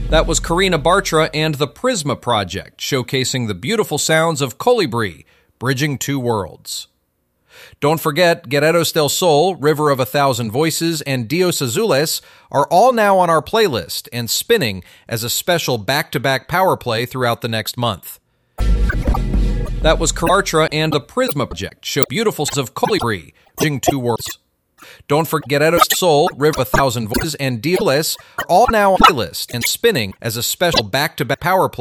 That was Karina Bartra and the Prisma Project, showcasing the beautiful sounds of Colibri, Bridging Two Worlds. Don't forget, Guerreros del Sol, River of a Thousand Voices, and Dios Azules are all now on our playlist and spinning as a special back-to-back power play throughout the next month. That was Bartra and the Prisma Project, show beautiful sounds of Colibri, Bridging Two Worlds. Don't forget, Guerreros del Sol, River of a Thousand Voices, and Dios Azules are all now on our playlist and spinning as a special back-to-back power play